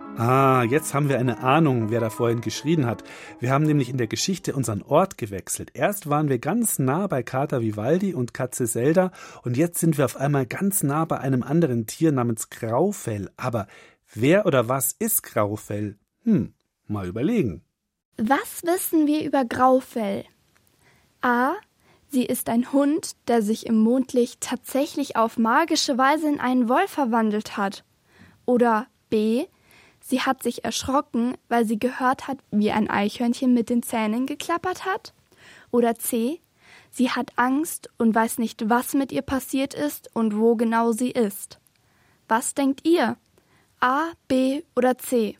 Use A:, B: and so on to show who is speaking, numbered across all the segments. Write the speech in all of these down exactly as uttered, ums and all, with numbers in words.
A: Ah, jetzt haben wir eine Ahnung, wer da vorhin geschrien hat. Wir haben nämlich in der Geschichte unseren Ort gewechselt. Erst waren wir ganz nah bei Kater Vivaldi und Katze Zelda und jetzt sind wir auf einmal ganz nah bei einem anderen Tier namens Graufell. Aber wer oder was ist Graufell? Hm, mal überlegen.
B: Was wissen wir über Graufell? A. Sie ist ein Hund, der sich im Mondlicht tatsächlich auf magische Weise in einen Wolf verwandelt hat. Oder B. Sie hat sich erschrocken, weil sie gehört hat, wie ein Eichhörnchen mit den Zähnen geklappert hat. Oder C. Sie hat Angst und weiß nicht, was mit ihr passiert ist und wo genau sie ist. Was denkt ihr? A, B oder C?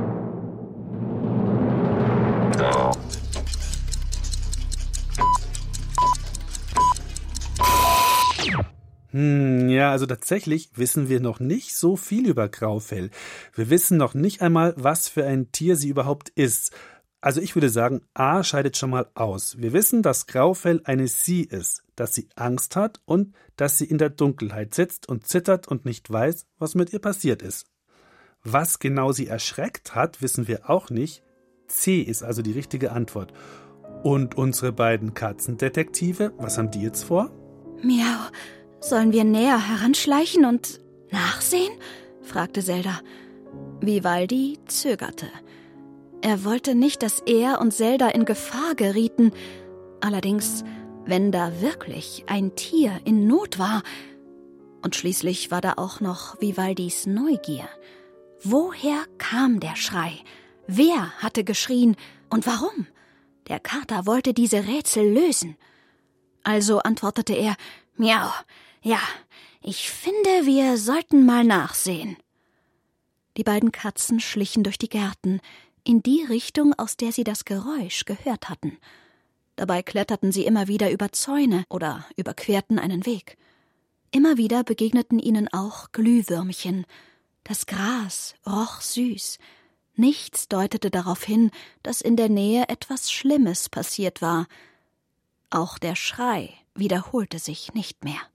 A: Hm, ja, also tatsächlich wissen wir noch nicht so viel über Graufell. Wir wissen noch nicht einmal, was für ein Tier sie überhaupt ist. Also ich würde sagen, A scheidet schon mal aus. Wir wissen, dass Graufell eine Sie ist, dass sie Angst hat und dass sie in der Dunkelheit sitzt und zittert und nicht weiß, was mit ihr passiert ist. Was genau sie erschreckt hat, wissen wir auch nicht. C ist also die richtige Antwort. Und unsere beiden Katzendetektive, was haben die jetzt vor?
C: Miau. Sollen wir näher heranschleichen und nachsehen? Fragte Zelda. Vivaldi zögerte. Er wollte nicht, dass er und Zelda in Gefahr gerieten. Allerdings, wenn da wirklich ein Tier in Not war. Und schließlich war da auch noch Vivaldis Neugier. Woher kam der Schrei? Wer hatte geschrien und warum? Der Kater wollte diese Rätsel lösen. Also antwortete er, Miau. Ja, ich finde, wir sollten mal nachsehen. Die beiden Katzen schlichen durch die Gärten, in die Richtung, aus der sie das Geräusch gehört hatten. Dabei kletterten sie immer wieder über Zäune oder überquerten einen Weg. Immer wieder begegneten ihnen auch Glühwürmchen. Das Gras roch süß. Nichts deutete darauf hin, dass in der Nähe etwas Schlimmes passiert war. Auch der Schrei wiederholte sich nicht mehr.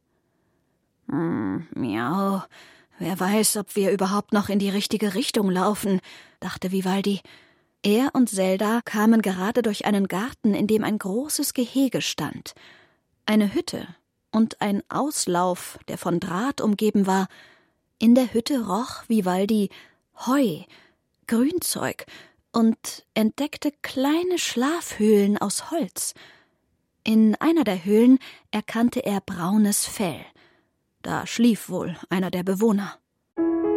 C: Hm, miau, wer weiß, ob wir überhaupt noch in die richtige Richtung laufen, dachte Vivaldi. Er und Zelda kamen gerade durch einen Garten, in dem ein großes Gehege stand. Eine Hütte und ein Auslauf, der von Draht umgeben war. In der Hütte roch Vivaldi Heu, Grünzeug und entdeckte kleine Schlafhöhlen aus Holz. In einer der Höhlen erkannte er braunes Fell. Da schlief wohl einer der Bewohner.